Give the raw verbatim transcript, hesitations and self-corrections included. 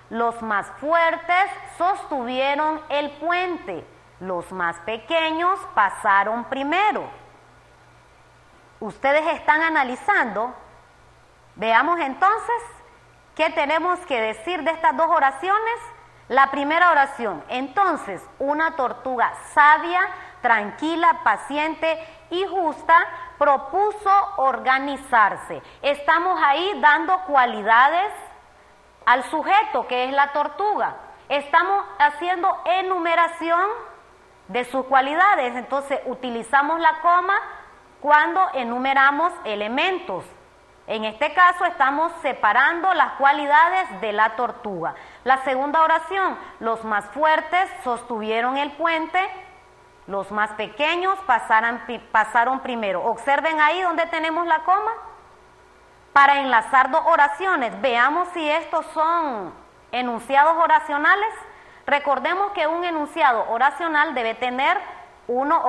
Los más fuertes sostuvieron el puente. Los más pequeños pasaron primero. Ustedes están analizando. Veamos entonces qué tenemos que decir de estas dos oraciones. La primera oración: entonces una tortuga sabia, tranquila, paciente y justa propuso organizarse. Estamos ahí dando cualidades al sujeto, que es la tortuga. Estamos haciendo enumeración de sus cualidades. Entonces utilizamos la coma cuando enumeramos elementos. En este caso estamos separando las cualidades de la tortuga. La segunda oración: los más fuertes sostuvieron el puente, los más pequeños pasaron, pasaron primero. Observen ahí donde tenemos la coma. Para enlazar dos oraciones, veamos si estos son enunciados oracionales. Recordemos que un enunciado oracional debe tener uno